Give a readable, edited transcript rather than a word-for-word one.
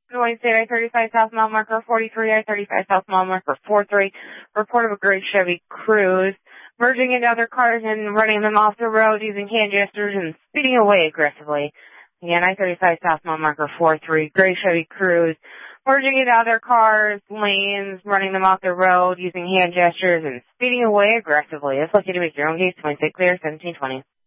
Illinois State I-35 South mile marker 43, I-35 South mile marker 43. Report of a gray Chevy Cruze merging into other cars and running them off the road using hand gestures and speeding away aggressively. Again, I-35 South mile marker 43, gray Chevy Cruze merging into other cars, lanes, running them off the road using hand gestures and speeding away aggressively. It's lucky to make your own case. 26 clear, 1720.